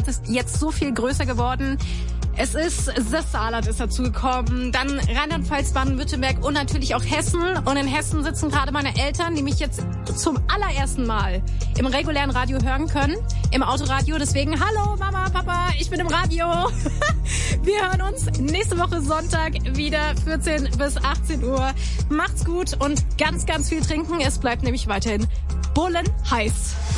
ist jetzt so viel größer geworden. Es ist das Saarland ist dazugekommen, dann Rheinland-Pfalz, Baden-Württemberg und natürlich auch Hessen. Und in Hessen sitzen gerade meine Eltern, die mich jetzt zum allerersten Mal im regulären Radio hören können, im Autoradio. Deswegen, hallo Mama, Papa, ich bin im Radio. Wir hören uns nächste Woche Sonntag wieder 14 bis 18 Uhr. Macht's gut und ganz, ganz viel trinken. Es bleibt nämlich weiterhin bullenheiß.